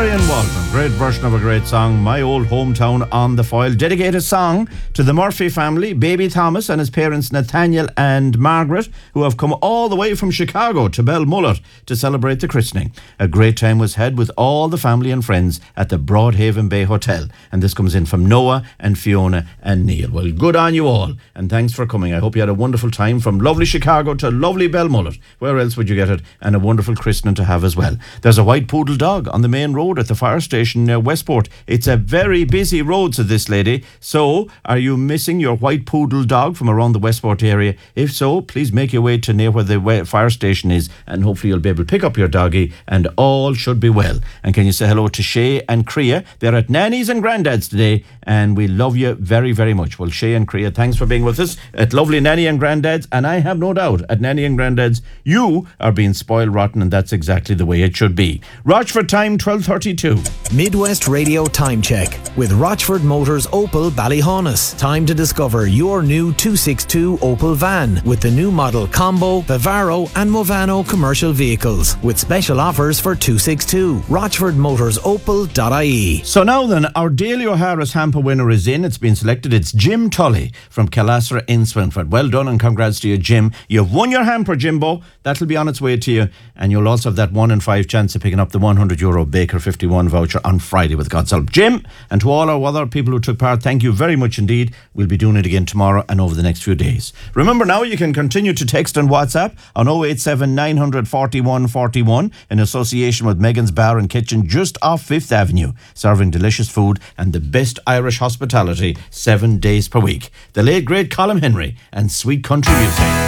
Marion Waldman, great version of a great song, My Old Hometown on the Foil. Dedicate a song to the Murphy family, baby Thomas and his parents Nathaniel and Margaret, who have come all the way from Chicago to Belmullet to celebrate the christening. A great time was had with all the family and friends at the Broadhaven Bay Hotel. And this comes in from Noah and Fiona and Neil. Well, good on you all, and thanks for coming. I hope you had a wonderful time from lovely Chicago to lovely Belmullet. Where else would you get it? And a wonderful christening to have as well. There's a white poodle dog on the main road at the fire station near Westport. It's a very busy road, said this lady. So, are you missing your white poodle dog from around the Westport area? If so, please make your way to near where the fire station is, and hopefully you'll be able to pick up your doggy, and all should be well. And can you say hello to Shay and Crea? They're at Nanny's and Grandad's today, and we love you very, very much. Well, Shay and Crea, thanks for being with us at lovely Nanny and Grandad's, and I have no doubt at Nanny and Grandad's, you are being spoiled rotten, and that's exactly the way it should be. Rochford time, 12:32. Midwest Radio Time Check with Rochford Motors Opel Ballyhaunis. Time to discover your new 262 Opel van with the new model Combo, Vivaro and Movano commercial vehicles with special offers for 262. RochfordMotorsOpel.ie. So now then, our Daily O'Hara's hamper winner is in. It's been selected. It's Jim Tully from Calasra in Swinford. Well done and congrats to you, Jim. You've won your hamper, Jimbo. That'll be on its way to you, and you'll also have that 1 in 5 chance of picking up the €100 Baker 51 voucher on Friday with God's help. Jim, and to all our other people who took part, thank you very much indeed. We'll be doing it again tomorrow and over the next few days. Remember now, you can continue to text and WhatsApp on 087 941 41 in association with Megan's Bar and Kitchen just off 5th Avenue, serving delicious food and the best Irish hospitality 7 days per week. The late great Colin Henry and sweet country music.